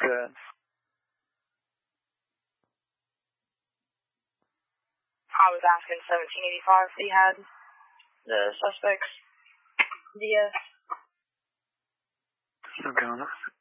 Good. I was asking 1785 if he had the suspect's DS. Okay.